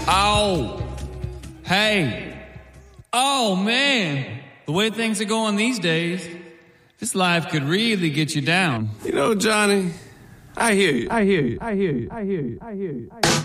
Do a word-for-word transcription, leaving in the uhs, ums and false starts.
Oh, hey, oh man, the way things are going these days, this life could really get you down. You know, Johnny, I hear you. I hear you. I hear you. I hear you. I hear you. I hear you.